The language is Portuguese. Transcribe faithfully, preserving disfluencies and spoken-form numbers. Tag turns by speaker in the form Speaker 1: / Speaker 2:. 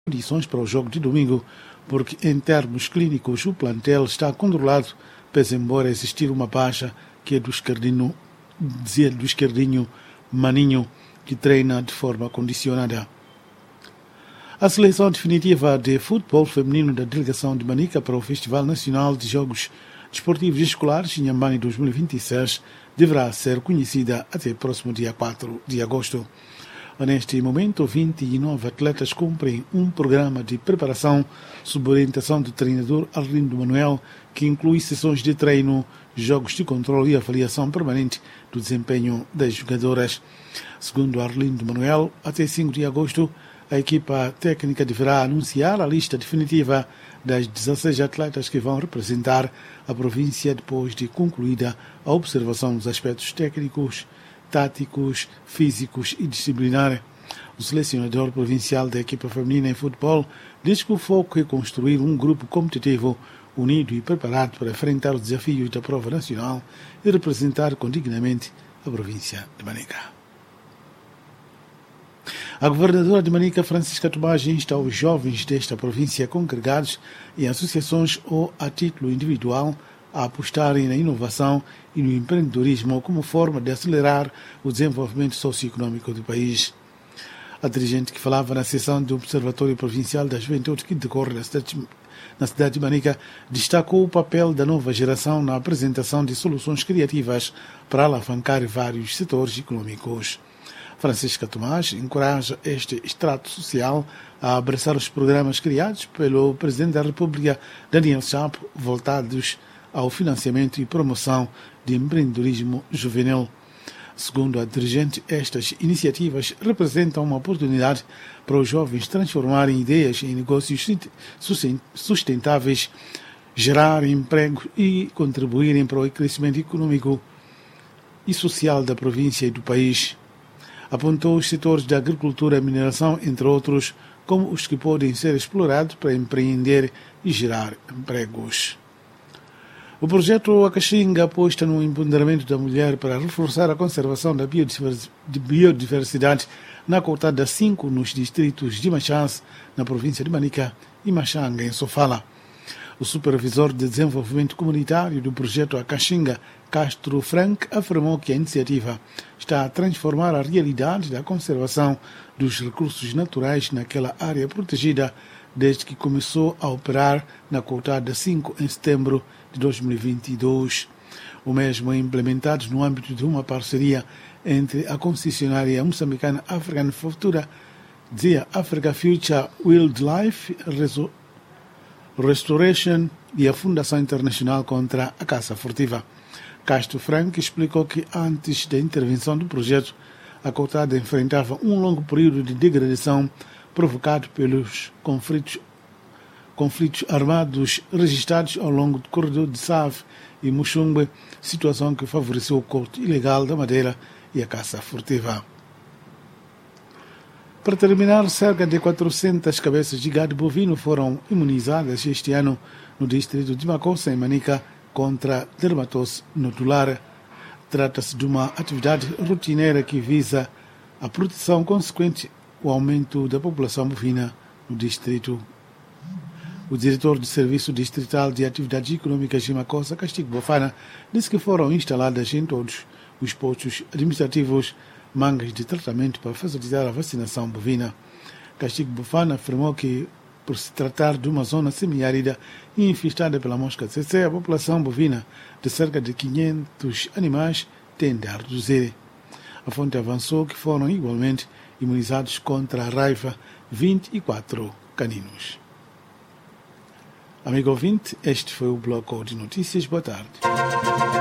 Speaker 1: condições para o jogo de domingo, porque em termos clínicos o plantel está controlado, pese embora existir uma baixa que é do esquerdinho, dizia do esquerdinho Maninho, que treina de forma condicionada. A seleção definitiva de futebol feminino da delegação de Manica para o Festival Nacional de Jogos Desportivos Escolares Inhambane dois mil e vinte e seis deverá ser conhecida até o próximo dia quatro de agosto. Neste momento, vinte e nove atletas cumprem um programa de preparação sob orientação do treinador Arlindo Manuel, que inclui sessões de treino, jogos de controle e avaliação permanente do desempenho das jogadoras. Segundo Arlindo Manuel, até cinco de agosto, a equipa técnica deverá anunciar a lista definitiva das dezesseis atletas que vão representar a província depois de concluída a observação dos aspectos técnicos, táticos, físicos e disciplinar. O selecionador provincial da equipa feminina em futebol diz que o foco é construir um grupo competitivo, unido e preparado para enfrentar os desafios da prova nacional e representar condignamente a província de Manica. A governadora de Manica, Francisca Tomás, insta os jovens desta província congregados em associações ou a título individual a apostarem na inovação e no empreendedorismo como forma de acelerar o desenvolvimento socioeconômico do país. A dirigente que falava na sessão do Observatório Provincial da Juventude que decorre na cidade, na cidade de Manica destacou o papel da nova geração na apresentação de soluções criativas para alavancar vários setores econômicos. Francisca Tomás encoraja este extrato social a abraçar os programas criados pelo Presidente da República, Daniel Chapo, voltados ao financiamento e promoção de empreendedorismo juvenil. Segundo a dirigente, estas iniciativas representam uma oportunidade para os jovens transformarem ideias em negócios sustentáveis, gerar emprego e contribuírem para o crescimento econômico e social da província e do país. Apontou os setores da agricultura e mineração, entre outros, como os que podem ser explorados para empreender e gerar empregos. O projeto A Caxinga aposta no empoderamento da mulher para reforçar a conservação da biodiversidade na cotada cinco nos distritos de Machans, na província de Manica, e Machanga, em Sofala. O supervisor de desenvolvimento comunitário do projeto A Caxinga, Castro Frank, afirmou que a iniciativa está a transformar a realidade da conservação dos recursos naturais naquela área protegida desde que começou a operar na cotada cinco em setembro de dois mil e vinte e dois. O mesmo é implementado no âmbito de uma parceria entre a concessionária moçambicana African Futura, dizia Africa Future Wildlife Restoration e a Fundação Internacional contra a Caça Furtiva. Castro Frank explicou que antes da intervenção do projeto, a cotada enfrentava um longo período de degradação provocado pelos conflitos, conflitos armados registrados ao longo do corredor de Save e Muxumbe, situação que favoreceu o corte ilegal da madeira e a caça furtiva. Para terminar, cerca de quatrocentas cabeças de gado bovino foram imunizadas este ano no distrito de Macossa, em Manica, contra dermatose nodular. Trata-se de uma atividade rotineira que visa a proteção consequente ao aumento da população bovina no distrito. O diretor do Serviço Distrital de Atividades Econômicas de Macossa, Castigo Bofana, disse que foram instaladas em todos os postos administrativos mangas de tratamento para facilitar a vacinação bovina. Castigo Bofana afirmou que, por se tratar de uma zona semiárida e infestada pela mosca C C, a população bovina de cerca de quinhentos animais tende a reduzir. A fonte avançou que foram igualmente imunizados contra a raiva vinte e quatro caninos. Amigo ouvinte, este foi o Bloco de Notícias. Boa tarde.